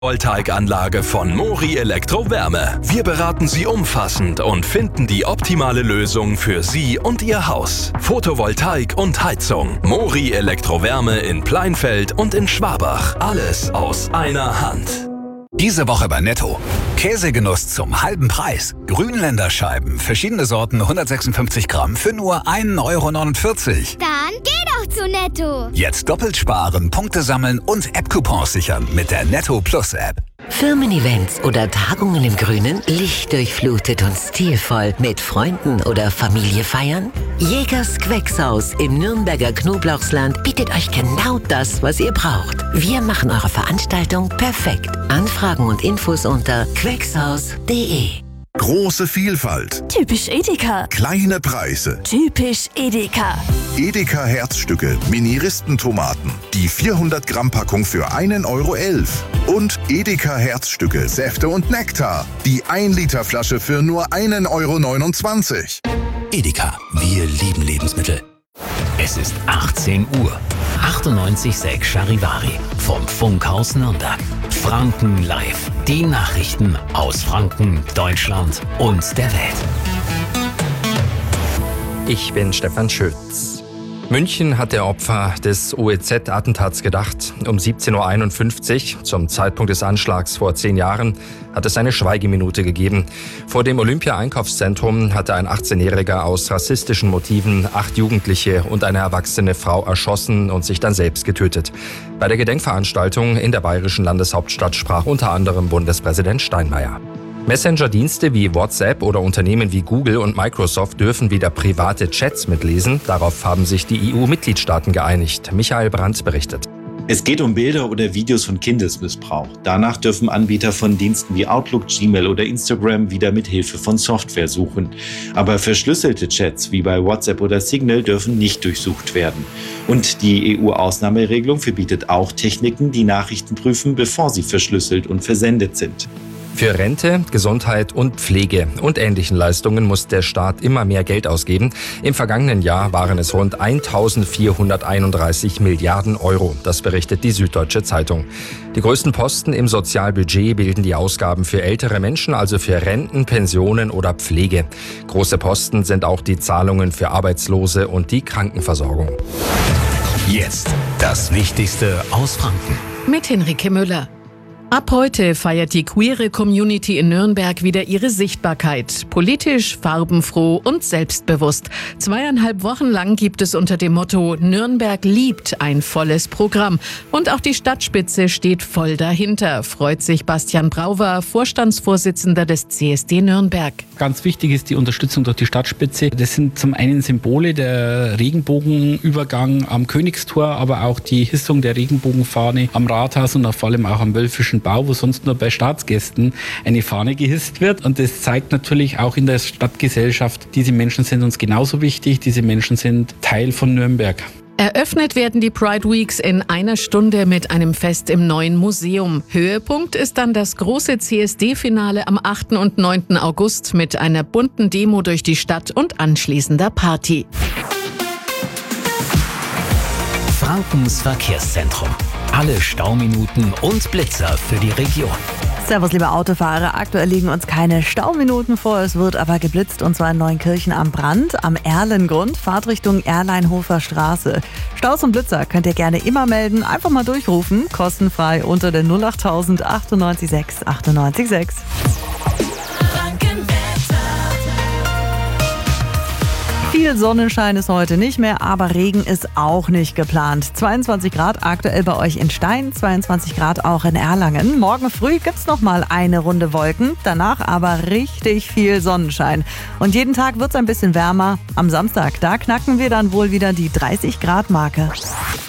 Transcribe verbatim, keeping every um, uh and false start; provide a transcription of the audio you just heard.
Photovoltaikanlage von Mori Elektrowärme. Wir beraten Sie umfassend und finden die optimale Lösung für Sie und Ihr Haus. Photovoltaik und Heizung. Mori Elektrowärme in Pleinfeld und in Schwabach. Alles aus einer Hand. Diese Woche bei Netto. Käsegenuss zum halben Preis. Grünländerscheiben, verschiedene Sorten, hundertsechsundfünfzig Gramm für nur ein Euro neunundvierzig. Dann geh doch zu Netto. Jetzt doppelt sparen, Punkte sammeln und App-Coupons sichern mit der Netto Plus App. Firmen-Events oder Tagungen im Grünen, lichtdurchflutet und stilvoll mit Freunden oder Familie feiern? Jägers Queckshaus im Nürnberger Knoblauchsland bietet euch genau das, was ihr braucht. Wir machen eure Veranstaltung perfekt. Anfragen und Infos unter queckshaus punkt de. Große Vielfalt. Typisch Edeka. Kleine Preise. Typisch Edeka. Edeka Herzstücke, Mini-Ristentomaten. Die vierhundert Gramm Packung für einen Euro elf. Und Edeka Herzstücke, Säfte und Nektar. Die ein Liter Flasche für nur einen Euro neunundzwanzig. Edeka, wir lieben Lebensmittel. Es ist achtzehn Uhr. achtundneunzig Komma sechs Charivari vom Funkhaus Nürnberg. Franken live. Die Nachrichten aus Franken, Deutschland und der Welt. Ich bin Stefan Schütz. München hat der Opfer des O E Z-Attentats gedacht. Um siebzehn Uhr einundfünfzig, zum Zeitpunkt des Anschlags vor zehn Jahren, hat es eine Schweigeminute gegeben. Vor dem Olympia-Einkaufszentrum hatte ein achtzehnjähriger aus rassistischen Motiven acht Jugendliche und eine erwachsene Frau erschossen und sich dann selbst getötet. Bei der Gedenkveranstaltung in der bayerischen Landeshauptstadt sprach unter anderem Bundespräsident Steinmeier. Messenger-Dienste wie WhatsApp oder Unternehmen wie Google und Microsoft dürfen wieder private Chats mitlesen. Darauf haben sich die E U-Mitgliedstaaten geeinigt. Michael Brandt berichtet. Es geht um Bilder oder Videos von Kindesmissbrauch. Danach dürfen Anbieter von Diensten wie Outlook, Gmail oder Instagram wieder mit Hilfe von Software suchen. Aber verschlüsselte Chats wie bei WhatsApp oder Signal dürfen nicht durchsucht werden. Und die E U-Ausnahmeregelung verbietet auch Techniken, die Nachrichten prüfen, bevor sie verschlüsselt und versendet sind. Für Rente, Gesundheit und Pflege und ähnlichen Leistungen muss der Staat immer mehr Geld ausgeben. Im vergangenen Jahr waren es rund eintausendvierhunderteinunddreißig Milliarden Euro. Das berichtet die Süddeutsche Zeitung. Die größten Posten im Sozialbudget bilden die Ausgaben für ältere Menschen, also für Renten, Pensionen oder Pflege. Große Posten sind auch die Zahlungen für Arbeitslose und die Krankenversorgung. Jetzt das Wichtigste aus Franken. Mit Henrike Müller. Ab heute feiert die queere Community in Nürnberg wieder ihre Sichtbarkeit. Politisch, farbenfroh und selbstbewusst. Zweieinhalb Wochen lang gibt es unter dem Motto Nürnberg liebt ein volles Programm. Und auch die Stadtspitze steht voll dahinter, freut sich Bastian Brauwer, Vorstandsvorsitzender des C S D Nürnberg. Ganz wichtig ist die Unterstützung durch die Stadtspitze. Das sind zum einen Symbole, der Regenbogenübergang am Königstor, aber auch die Hissung der Regenbogenfahne am Rathaus und vor allem auch am Wölfischen Bau, wo sonst nur bei Staatsgästen eine Fahne gehisst wird. Und das zeigt natürlich auch in der Stadtgesellschaft, diese Menschen sind uns genauso wichtig, diese Menschen sind Teil von Nürnberg. Eröffnet werden die Pride Weeks in einer Stunde mit einem Fest im neuen Museum. Höhepunkt ist dann das große C S D-Finale am achten und neunten August mit einer bunten Demo durch die Stadt und anschließender Party. Frankens Verkehrszentrum. Alle Stauminuten und Blitzer für die Region. Servus, liebe Autofahrer. Aktuell liegen uns keine Stauminuten vor. Es wird aber geblitzt, und zwar in Neunkirchen am Brand, am Erlengrund, Fahrtrichtung Erleinhofer Straße. Staus und Blitzer könnt ihr gerne immer melden. Einfach mal durchrufen. Kostenfrei unter der null achttausend achtundneunzig sechs achtundneunzig sechs. Viel Sonnenschein ist heute nicht mehr, aber Regen ist auch nicht geplant. zweiundzwanzig Grad aktuell bei euch in Stein, zweiundzwanzig Grad auch in Erlangen. Morgen früh gibt's noch mal eine Runde Wolken, danach aber richtig viel Sonnenschein. Und jeden Tag wird's ein bisschen wärmer. Am Samstag, da knacken wir dann wohl wieder die dreißig Grad Marke.